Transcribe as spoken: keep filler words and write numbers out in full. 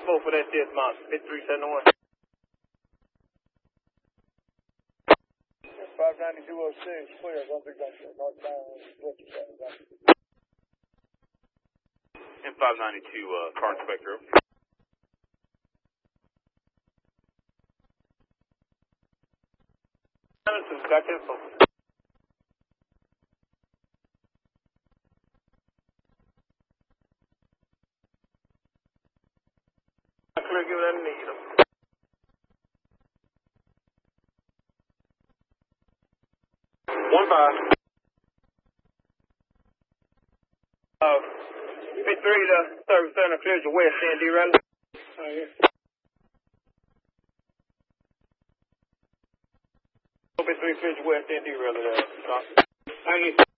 four for that dismount. fifty-three seventy-one. five ninety-two oh six, clear, one big junction, northbound, and five ninety-two, uh, car inspector. Got that phone. Clear, give it that need. One five. Uh, fifty-three to service center, clears your west end, D rally. Right here. fifty-three, clears your west end, D rally there. Thank you.